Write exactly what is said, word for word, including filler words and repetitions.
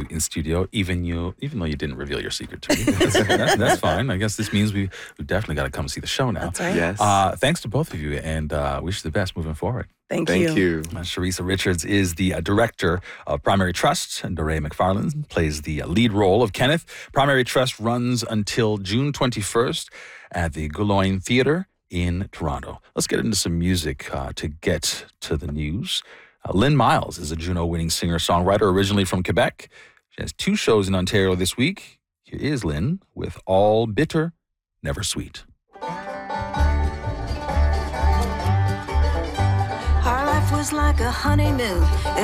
in studio, even you, even though you didn't reveal your secret to me. That's, that's, that's fine. I guess this means we, we've definitely got to come see the show now. That's right. Yes. Uh, thanks to both of you, and uh, wish you the best moving forward. Thank, Thank you. you. Uh, Sharissa Richards is the uh, director of Primary Trust, and Doray McFarland plays the uh, lead role of Kenneth. Primary Trust runs until June twenty-first at the Goulogne Theatre in Toronto. Let's get into some music uh, to get to the news. Uh, Lynn Miles is a Juno-winning singer-songwriter originally from Quebec. She has two shows in Ontario this week. Here is Lynn with All Bitter, Never Sweet. Our life was like a honeymoon.